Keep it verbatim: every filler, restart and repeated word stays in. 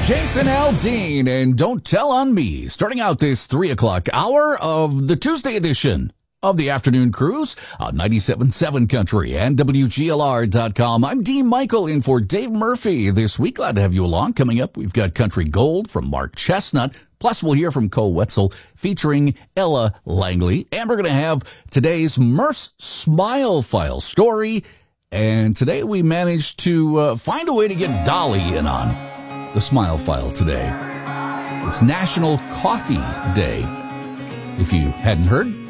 Jason Aldean and Don't Tell on Me, starting out this three o'clock hour of the Tuesday edition of the Afternoon Cruise on ninety-seven point seven Country and W G L R dot com. I'm Dean Michael in for Dave Murphy this week. Glad to have you along. Coming up, we've got Country Gold from Mark Chestnut. Plus, we'll hear from Cole Wetzel featuring Ella Langley. And we're going to have today's Murph's Smile File story. And today we managed to uh, find a way to get Dolly in on the Smile File today. It's National Coffee Day. If you hadn't heard,